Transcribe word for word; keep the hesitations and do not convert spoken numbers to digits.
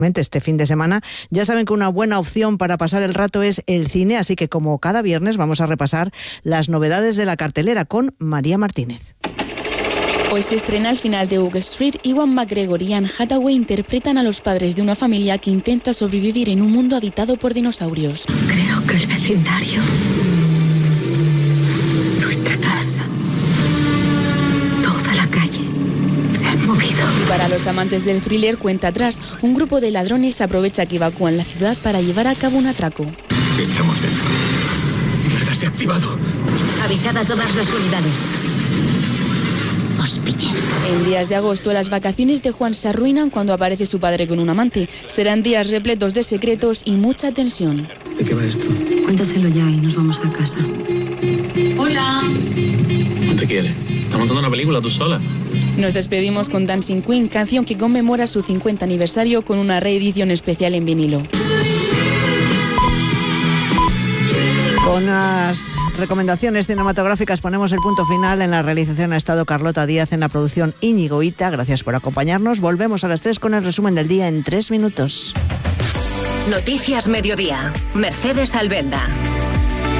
este fin de semana. Ya saben que una buena opción para pasar el rato es el cine, así que como cada viernes vamos a repasar las novedades de la cartelera con María Martínez. Hoy se estrena el final de Oak Street. Ewan McGregor y Anne Hathaway interpretan a los padres de una familia que intenta sobrevivir en un mundo habitado por dinosaurios. Creo que el vecindario, nuestra casa, toda la calle se han movido. Y para los amantes del thriller cuenta atrás, un grupo de ladrones aprovecha que evacúan la ciudad para llevar a cabo un atraco. Estamos dentro. Mierda, se ha activado. Avisad a todas las unidades. Os pillé. En días de agosto, las vacaciones de Juan se arruinan cuando aparece su padre con un amante. Serán días repletos de secretos y mucha tensión. ¿De qué va esto? Cuéntaselo ya y nos vamos a casa. Hola. ¿No te quiere? ¿Estás montando una película tú sola? Nos despedimos con Dancing Queen, canción que conmemora su cincuenta aniversario con una reedición especial en vinilo. Con las recomendaciones cinematográficas ponemos el punto final. En la realización ha estado Carlota Díaz, en la producción Íñigo Ita. Gracias por acompañarnos. Volvemos a las tres con el resumen del día en tres minutos. Noticias Mediodía. Mercedes Albenda.